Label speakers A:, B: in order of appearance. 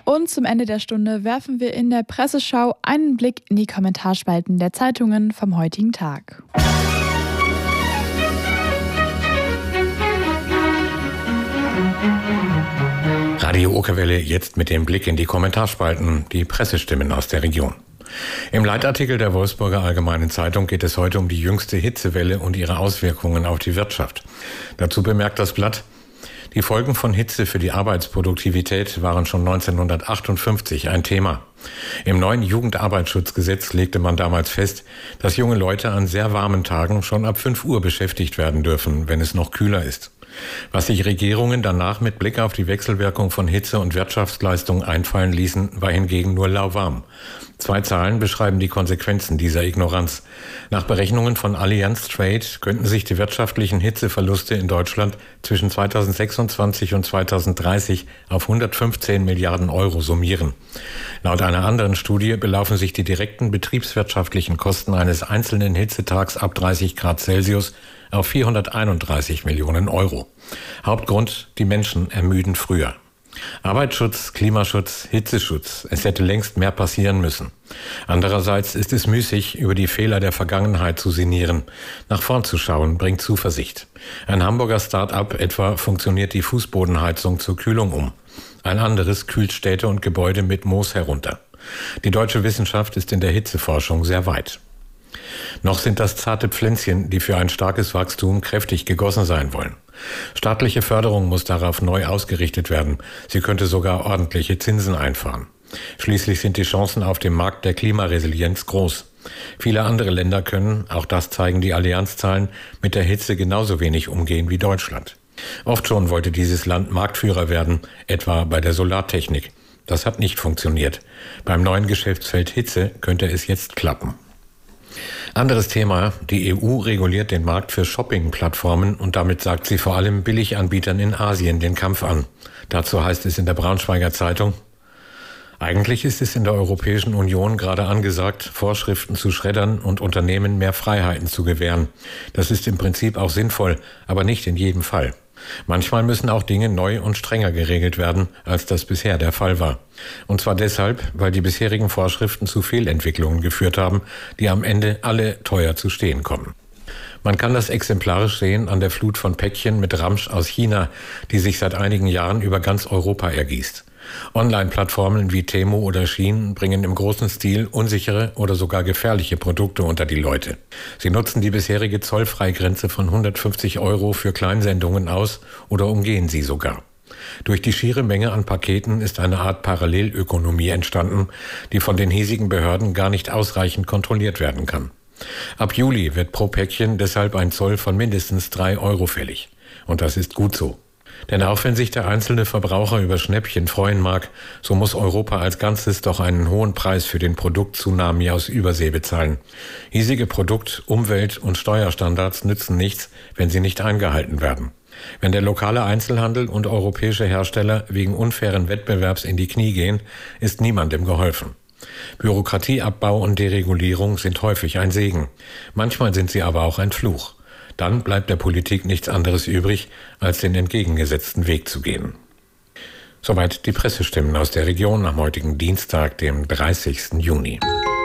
A: Und zum Ende der Stunde werfen wir in der Presseschau einen Blick in die Kommentarspalten der Zeitungen vom heutigen Tag.
B: Radio Okerwelle jetzt mit dem Blick in die Kommentarspalten, die Pressestimmen aus der Region. Im Leitartikel der Wolfsburger Allgemeinen Zeitung geht es heute um die jüngste Hitzewelle und ihre Auswirkungen auf die Wirtschaft. Dazu bemerkt das Blatt: Die Folgen von Hitze für die Arbeitsproduktivität waren schon 1958 ein Thema. Im neuen Jugendarbeitsschutzgesetz legte man damals fest, dass junge Leute an sehr warmen Tagen schon ab 5 Uhr beschäftigt werden dürfen, wenn es noch kühler ist. Was sich Regierungen danach mit Blick auf die Wechselwirkung von Hitze und Wirtschaftsleistung einfallen ließen, war hingegen nur lauwarm. 2 Zahlen beschreiben die Konsequenzen dieser Ignoranz. Nach Berechnungen von Allianz Trade könnten sich die wirtschaftlichen Hitzeverluste in Deutschland zwischen 2026 und 2030 auf 115 Milliarden Euro summieren. Laut einer anderen Studie belaufen sich die direkten betriebswirtschaftlichen Kosten eines einzelnen Hitzetags ab 30 Grad Celsius auf 431 Millionen Euro. Hauptgrund: die Menschen ermüden früher. Arbeitsschutz, Klimaschutz, Hitzeschutz. Es hätte längst mehr passieren müssen. Andererseits ist es müßig, über die Fehler der Vergangenheit zu sinnieren. Nach vorn zu schauen bringt Zuversicht. Ein Hamburger Start-up etwa funktioniert die Fußbodenheizung zur Kühlung um. Ein anderes kühlt Städte und Gebäude mit Moos herunter. Die deutsche Wissenschaft ist in der Hitzeforschung sehr weit. Noch sind das zarte Pflänzchen, die für ein starkes Wachstum kräftig gegossen sein wollen. Staatliche Förderung muss darauf neu ausgerichtet werden. Sie könnte sogar ordentliche Zinsen einfahren. Schließlich sind die Chancen auf dem Markt der Klimaresilienz groß. Viele andere Länder können, auch das zeigen die Allianzzahlen, mit der Hitze genauso wenig umgehen wie Deutschland. Oft schon wollte dieses Land Marktführer werden, etwa bei der Solartechnik. Das hat nicht funktioniert. Beim neuen Geschäftsfeld Hitze könnte es jetzt klappen. Anderes Thema: Die EU reguliert den Markt für Shopping-Plattformen und damit sagt sie vor allem Billiganbietern in Asien den Kampf an. Dazu heißt es in der Braunschweiger Zeitung: Eigentlich ist es in der Europäischen Union gerade angesagt, Vorschriften zu schreddern und Unternehmen mehr Freiheiten zu gewähren. Das ist im Prinzip auch sinnvoll, aber nicht in jedem Fall. Manchmal müssen auch Dinge neu und strenger geregelt werden, als das bisher der Fall war. Und zwar deshalb, weil die bisherigen Vorschriften zu Fehlentwicklungen geführt haben, die am Ende alle teuer zu stehen kommen. Man kann das exemplarisch sehen an der Flut von Päckchen mit Ramsch aus China, die sich seit einigen Jahren über ganz Europa ergießt. Online-Plattformen wie Temu oder Shein bringen im großen Stil unsichere oder sogar gefährliche Produkte unter die Leute. Sie nutzen die bisherige Zollfreigrenze von 150 Euro für Kleinsendungen aus oder umgehen sie sogar. Durch die schiere Menge an Paketen ist eine Art Parallelökonomie entstanden, die von den hiesigen Behörden gar nicht ausreichend kontrolliert werden kann. Ab Juli wird pro Päckchen deshalb ein Zoll von mindestens 3 Euro fällig. Und das ist gut so. Denn auch wenn sich der einzelne Verbraucher über Schnäppchen freuen mag, so muss Europa als Ganzes doch einen hohen Preis für den Produkt-Tsunami aus Übersee bezahlen. Hiesige Produkt-, Umwelt- und Steuerstandards nützen nichts, wenn sie nicht eingehalten werden. Wenn der lokale Einzelhandel und europäische Hersteller wegen unfairen Wettbewerbs in die Knie gehen, ist niemandem geholfen. Bürokratieabbau und Deregulierung sind häufig ein Segen. Manchmal sind sie aber auch ein Fluch. Dann bleibt der Politik nichts anderes übrig, als den entgegengesetzten Weg zu gehen. Soweit die Pressestimmen aus der Region am heutigen Dienstag, dem 30. Juni.